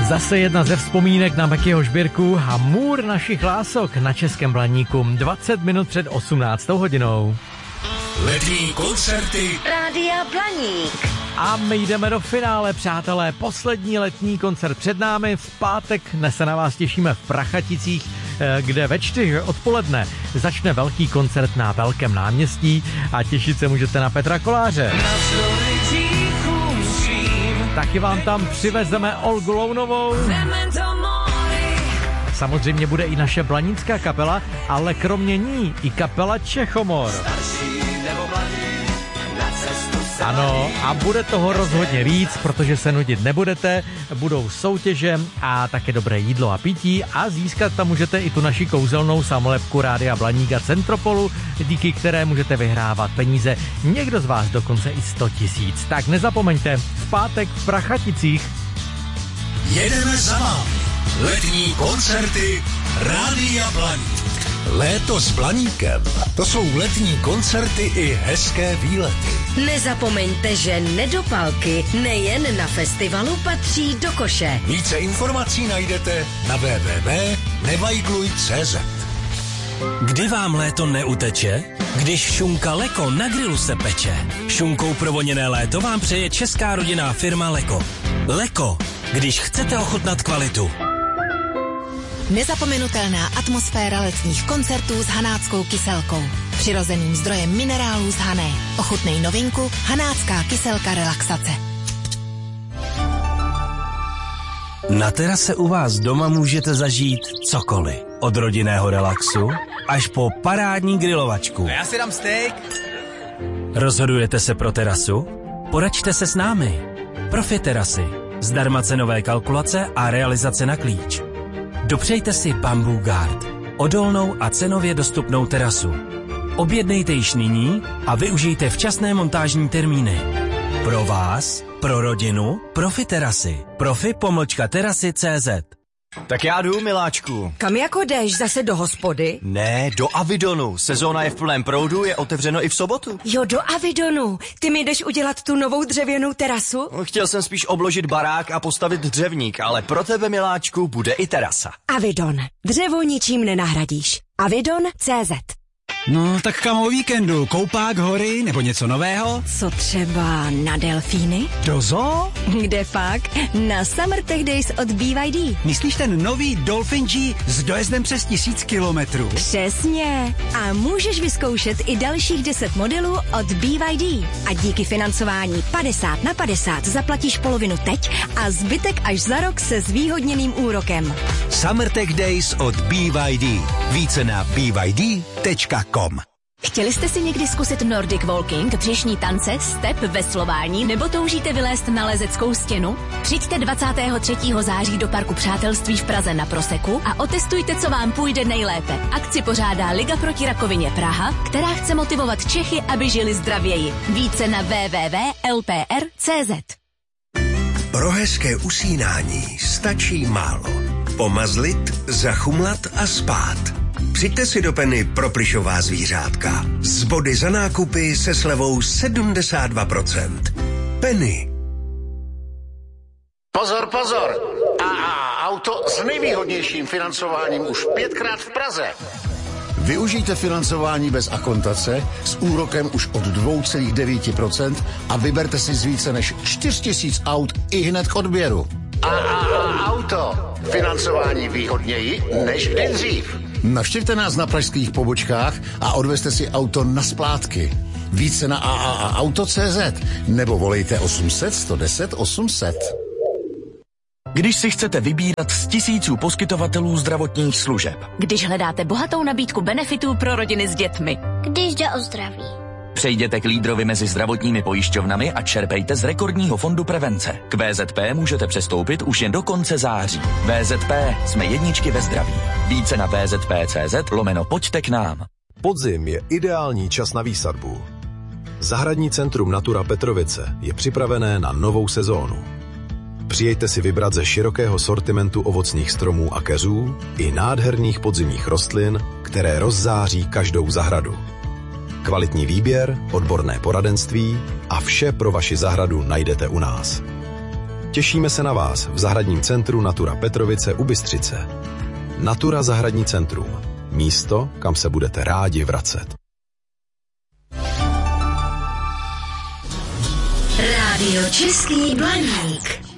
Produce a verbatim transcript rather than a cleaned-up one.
Zase jedna ze vzpomínek na Beckyho Žbírku a můr našich lások na Českém Blaníku. dvacet minut před osmnáctou hodinou. Letní koncerty Rádia Blaník. A my jdeme do finále, přátelé. Poslední letní koncert před námi. V pátek dnes se na vás těšíme v Prachaticích, kde ve čtyři odpoledne začne velký koncert na Velkém náměstí a těšit se můžete na Petra Koláře. Taky vám tam přivezeme Olgu Lounovou. Samozřejmě bude i naše blanická kapela, ale kromě ní i kapela Čechomor. Ano, a bude toho rozhodně víc, protože se nudit nebudete, budou soutěže a také dobré jídlo a pití a získat tam můžete i tu naši kouzelnou samolepku Rádia Blaník a Centropolu, díky které můžete vyhrávat peníze, někdo z vás dokonce i sto tisíc. Tak nezapomeňte, v pátek v Prachaticích. jedeme za vámi. Letní koncerty Rádia Blaník. Léto s Blaníkem. To jsou letní koncerty i hezké výlety. Nezapomeňte, že nedopalky nejen na festivalu patří do koše. Více informací najdete na w w w tečka nevajgluj tečka c z. Kdy vám léto neuteče? Když šunka Leko na grilu se peče. Šunkou provoněné léto vám přeje česká rodinná firma Leko. Leko, když chcete ochutnat kvalitu. Nezapomenutelná atmosféra letních koncertů s hanáckou kyselkou. Přirozeným zdrojem minerálů z Hané. Ochutnej novinku Hanácká kyselka relaxace. Na terase u vás doma můžete zažít cokoliv. Od rodinného relaxu až po parádní grilovačku. A já si dám steak. Rozhodujete se pro terasu? Poraďte se s námi. Profi terasy. Zdarma cenové kalkulace a realizace na klíč. Dopřejte si Bamboo Guard. Odolnou a cenově dostupnou terasu. Objednejte již nyní a využijte včasné montážní termíny. Pro vás, pro rodinu, Profi terasy. Profi pomlčka terasy tečka cé zet. Tak já jdu, miláčku. Kam jako jdeš, zase do hospody? Ne, do Avidonu. Sezóna je v plném proudu, je otevřeno i v sobotu. Jo, do Avidonu. Ty mi jdeš udělat tu novou dřevěnou terasu? Chtěl jsem spíš obložit barák a postavit dřevník, ale pro tebe, miláčku, bude i terasa. Avidon. Dřevo ničím nenahradíš. Avidon tečka cé zet. No, tak kam o víkendu? Koupák, hory nebo něco nového? Co třeba na delfíny? Do zoo? Kde pak? Na Summer Tech Days od B Y D. Myslíš ten nový Dolphin G s dojezdem přes tisíc kilometrů? Přesně. A můžeš vyzkoušet i dalších deset modelů od B Y D. A díky financování padesát na padesát zaplatíš polovinu teď a zbytek až za rok se zvýhodněným úrokem. Summer Tech Days od B Y D. Více na b y d tečka com. Chtěli jste si někdy zkusit Nordic Walking, břišní tance, step, veslování nebo toužíte vylézt na lezeckou stěnu? Přijďte dvacátého třetího září do Parku Přátelství v Praze na Proseku a otestujte, co vám půjde nejlépe. Akci pořádá Liga proti rakovině Praha, která chce motivovat Čechy, aby žili zdravěji. Více na w w w tečka l p r tečka c z. Pro hezké usínání stačí málo. Pomazlit, zachumlat a spát. Přijďte si do Penny pro plyšová zvířátka. Z body za nákupy se slevou sedmdesát dva procent. Penny. Pozor, pozor! á á Auto s nejvýhodnějším financováním už pětkrát v Praze. Využijte financování bez akontace s úrokem už od dvě celá devět procent a vyberte si z více než čtyři tisíce aut i hned k odběru. á á Auto. Financování výhodněji než kdy dřív. Navštivte nás na pražských pobočkách a odvezte si auto na splátky. Více na a a a auto tečka cé zet nebo volejte osm set, sto deset, osm set. Když si chcete vybírat z tisíců poskytovatelů zdravotních služeb. Když hledáte bohatou nabídku benefitů pro rodiny s dětmi. Když jde o zdraví. Přejděte k lídrovi mezi zdravotními pojišťovnami a čerpejte z rekordního fondu prevence. K V Z P můžete přestoupit už jen do konce září. V Z P, jsme jedničky ve zdraví. Více na v z p tečka cé zet lomeno pojďte k nám. Podzim je ideální čas na výsadbu. Zahradní centrum Natura Petrovice je připravené na novou sezónu. Přijďte si vybrat ze širokého sortimentu ovocných stromů a keřů i nádherných podzimních rostlin, které rozzáří každou zahradu. Kvalitní výběr, odborné poradenství a vše pro vaši zahradu najdete u nás. Těšíme se na vás v zahradním centru Natura Petrovice u Bystřice. Natura Zahradní centrum. Místo, kam se budete rádi vracet. Rádio Český Blaník.